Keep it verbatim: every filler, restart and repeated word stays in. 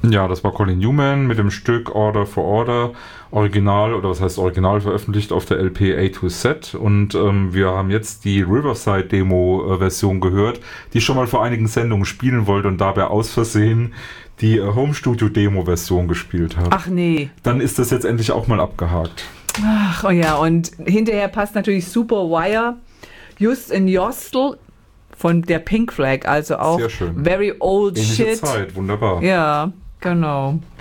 Ja, das war Colin Newman mit dem Stück Order for Order, original, oder was heißt original, veröffentlicht auf der L P A to Z. Und ähm, wir haben jetzt die Riverside-Demo-Version gehört, die ich schon mal vor einigen Sendungen spielen wollte und dabei aus Versehen die äh, Home-Studio-Demo-Version gespielt habe. Ach nee. Dann ist das jetzt endlich auch mal abgehakt. Ach, oh ja, und hinterher passt natürlich Super Wire, Just in Jostel von der Pink Flag, also auch Sehr schön. very old Ähnliche shit. Zeit, wunderbar. Ja, genau.